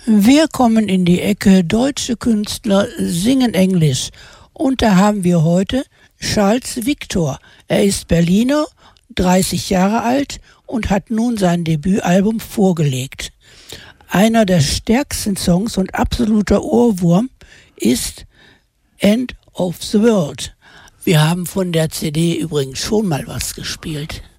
Wir kommen in die Ecke deutsche Künstler singen Englisch und da haben wir heute Charles Victor. Er ist Berliner, 30 Jahre alt und hat nun sein Debütalbum vorgelegt. Einer der stärksten Songs und absoluter Ohrwurm ist End of the World. Wir haben von der CD übrigens schon mal was gespielt.